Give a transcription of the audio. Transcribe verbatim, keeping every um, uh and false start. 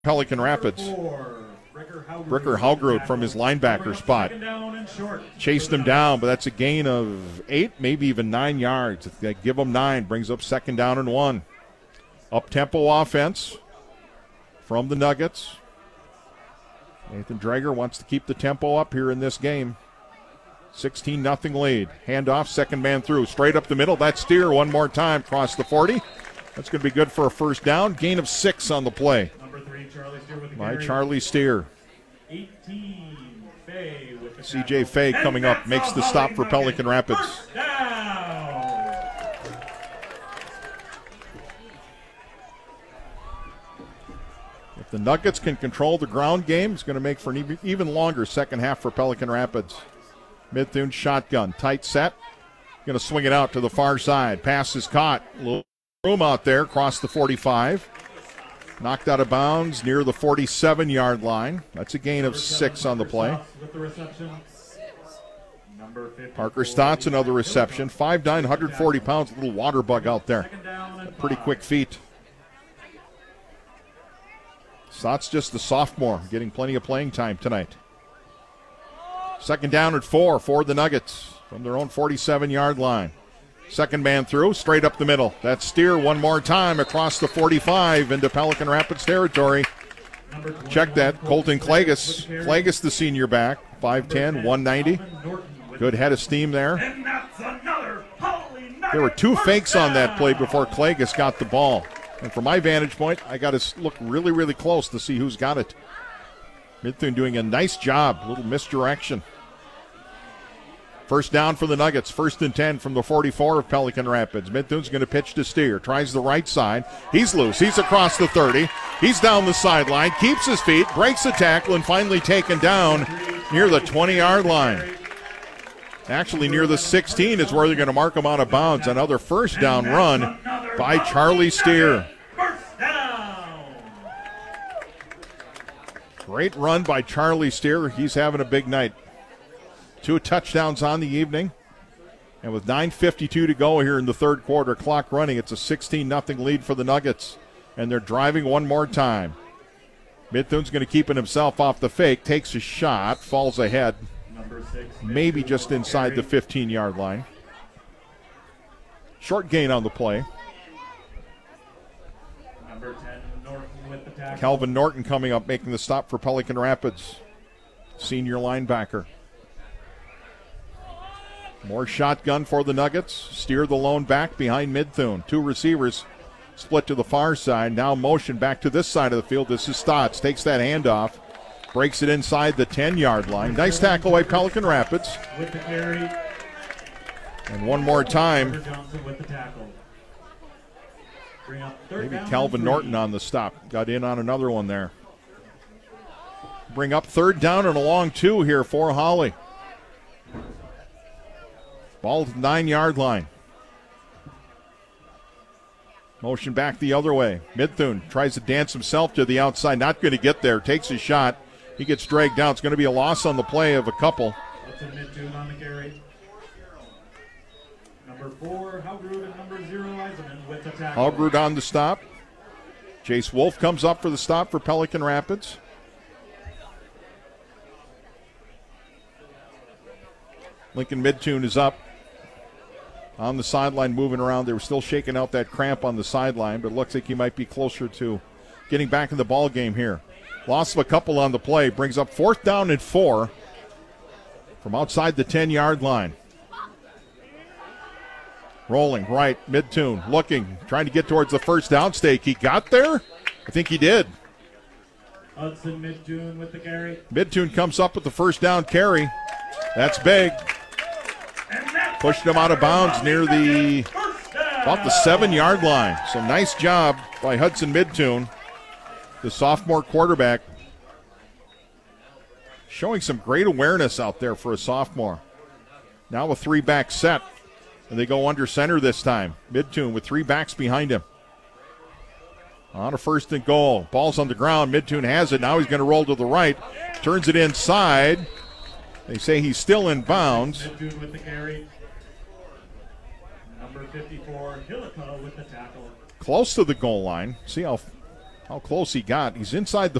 Pelican Rapids. Ricker Haugrud from his linebacker spot. Chased him down, but that's a gain of eight, maybe even nine yards. If they give him nine, brings up second down and one. Up-tempo offense from the Nuggets. Nathan Drager wants to keep the tempo up here in this game. sixteen nothing lead. Handoff, second man through. Straight up the middle. That's Steer one more time across the forty. That's going to be good for a first down. Gain of six on the play. Charlie Steer with the by carry. Charlie Steer. eighteen, Fay with the C J Fay coming up, makes the stop for Pelican Rapids. First down. If the Nuggets can control the ground game, it's going to make for an even longer second half for Pelican Rapids. Midthune shotgun, tight set. Going to swing it out to the far side. Pass is caught. A little room out there across the forty-five. Knocked out of bounds near the forty-seven-yard line. That's a gain of six on the play. Parker Stotts, another reception. five nine, one hundred forty pounds, a little water bug out there. Pretty quick feet. Stotts just a sophomore, getting plenty of playing time tonight. Second down at four for the Nuggets from their own forty-seven-yard line. Second man through, straight up the middle. That's Steer one more time across the forty-five into Pelican Rapids territory. Check that, Colton Klages. Klages, the senior back, five ten, one ninety. Good head of steam there. There were two fakes on that play before Klages got the ball. And from my vantage point, I got to look really, really close to see who's got it. Midthune doing a nice job, a little misdirection. First down for the Nuggets, first and ten from the forty-four of Pelican Rapids. Midthune's going to pitch to Steer, tries the right side. He's loose, he's across the thirty. He's down the sideline, keeps his feet, breaks the tackle, and finally taken down near the twenty-yard line. Actually, near the sixteen is where they're going to mark him out of bounds. Another first down run by Charlie Steer. Great run by Charlie Steer. He's having a big night. Two touchdowns on the evening. And with nine fifty-two to go here in the third quarter, clock running, it's a sixteen nothing lead for the Nuggets. And they're driving one more time. Midthune's going to keep it himself off the fake, takes a shot, falls ahead. Maybe just inside the fifteen-yard line. Short gain on the play. Number ten, Norton with the tackle. Calvin Norton coming up, making the stop for Pelican Rapids. Senior linebacker. More shotgun for the Nuggets. Steer the lone back behind Midthune. Two receivers split to the far side. Now motion back to this side of the field. This is Stotts. Takes that handoff. Breaks it inside the ten-yard line. Nice tackle by Pelican Rapids. With the carry. And one more time. Johnson with the tackle. Bring up third Maybe down Calvin and Norton three. on the stop. Got in on another one there. Bring up third down and a long two here for Holly. Ball to the nine-yard line. Motion back the other way. Midthune tries to dance himself to the outside. Not going to get there. Takes a shot. He gets dragged down. It's going to be a loss on the play of a couple. That's a Midthune on the carry. Number four, Haugrud, and number zero, Eisenman with the tackle. Haugrud on the stop. Jace Wolf comes up for the stop for Pelican Rapids. Lincoln Midthune is up on the sideline, moving around. They were still shaking out that cramp on the sideline, but it looks like he might be closer to getting back in the ball game here. Loss of a couple on the play brings up fourth down and four from outside the ten-yard line. Rolling right, Midthune looking, trying to get towards the first down stake. He got there? I think he did. Hudson Midthune with the carry. Midthune comes up with the first down carry. That's big. Pushed him out of bounds near the about the seven-yard line. So nice job by Hudson Midthune, the sophomore quarterback. Showing some great awareness out there for a sophomore. Now a three-back set. And they go under center this time. Midthune with three backs behind him. On a first and goal. Ball's on the ground. Midthune has it. Now he's going to roll to the right. Turns it inside. They say he's still in bounds. Midthune with the carry. Number fifty-four, Hillico with the tackle. Close to the goal line. See how how close he got. He's inside the